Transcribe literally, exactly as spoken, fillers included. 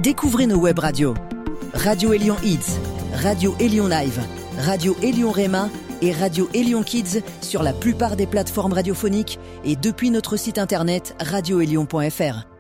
Découvrez nos web radios. Radio Élion Hits, Radio Élion Live, Radio Élion Réma et Radio Élion Kids sur la plupart des plateformes radiophoniques et depuis notre site internet radio élion point f r.